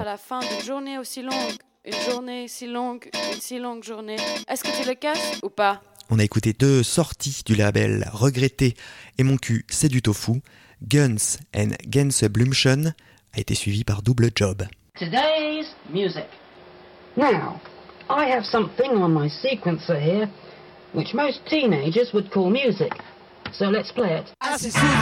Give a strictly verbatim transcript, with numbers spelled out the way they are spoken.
à la fin d'une journée aussi longue. Une journée si longue, une si longue journée. Est-ce que tu le casses ou pas? On a écouté deux sorties du label Regretté et Mon cul c'est du tofu. Guns and Gänseblümchen a été suivi par Double Job. Today's music. Now, I have something on my sequencer here which most teenagers would call music. So let's play it. Assis sous